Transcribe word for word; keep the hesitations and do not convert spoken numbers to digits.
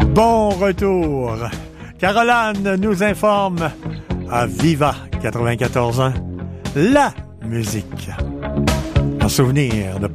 Bon retour. Caroline nous informe à Viva quatre-vingt-quatorze ans, la musique. En souvenir de